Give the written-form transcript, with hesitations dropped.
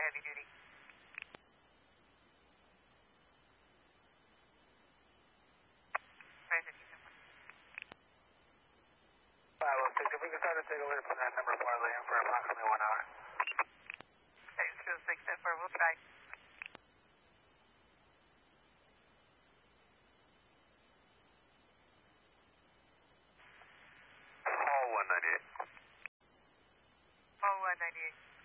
heavy duty. Roger, 506, if we can start to take a look from that number 4 lane for approximately 1 hour. okay, 206, we'll try. All 198. All 198.